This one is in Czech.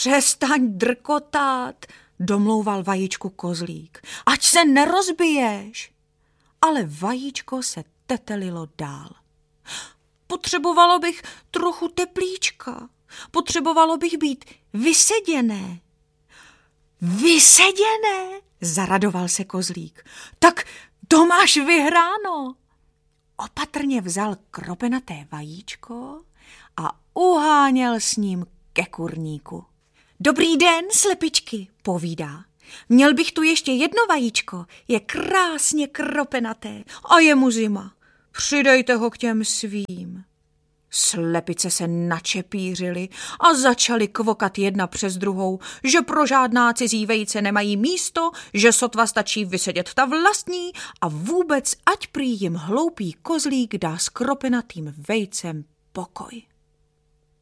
Přestaň drkotat, domlouval vajíčku kozlík. Ať se nerozbiješ. Ale vajíčko se tetelilo dál. Potřebovalo bych trochu teplíčka. Potřebovalo bych být vyseděné. Vyseděné? Zaradoval se kozlík. Tak to máš vyhráno. Opatrně vzal kropenaté vajíčko a uháněl s ním ke kurníku. Dobrý den, slepičky, povídá. Měl bych tu ještě jedno vajíčko, je krásně kropenaté a je mu zima. Přidejte ho k těm svým. Slepice se načepířily a začaly kvokat jedna přes druhou, že pro žádná cizí vejce nemají místo, že sotva stačí vysedět ta vlastní a vůbec ať prý jim hloupý kozlík dá s kropenatým vejcem pokoj.